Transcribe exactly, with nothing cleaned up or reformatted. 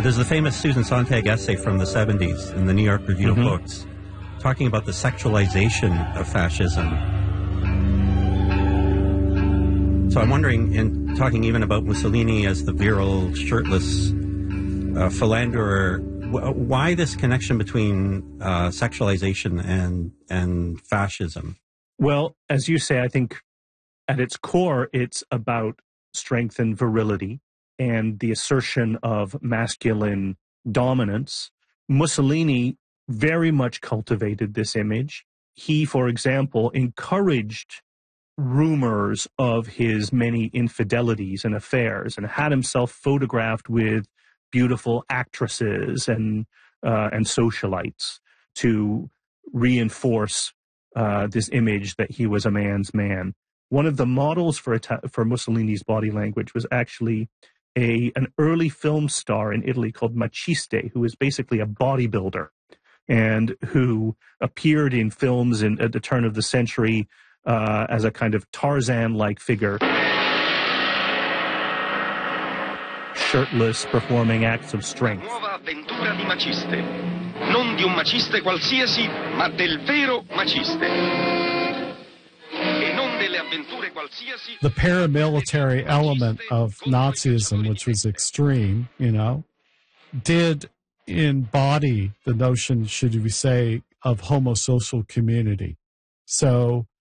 There's the famous Susan Sontag essay from the seventies in the New York Review mm-hmm. of Books, talking about the sexualization of fascism. So I'm wondering, in talking even about Mussolini as the virile, shirtless uh, philanderer, w- why this connection between uh, sexualization and and fascism? Well, as you say, I think at its core, it's about strength and virility and the assertion of masculine dominance. Mussolini very much cultivated this image. He, for example, encouraged rumors of his many infidelities and affairs and had himself photographed with beautiful actresses and uh, and socialites to reinforce uh, this image that he was a man's man. One of the models for for Mussolini's body language was actually a an early film star in Italy called Maciste, who was basically a bodybuilder and who appeared in films in, at the turn of the century uh, as a kind of Tarzan-like figure, shirtless, performing acts of strength. Nuova avventura di Maciste. Non di un maciste qualsiasi, ma del vero maciste. The paramilitary element of Nazism, which was extreme, you know, did embody the notion, should we say, of homosocial community. So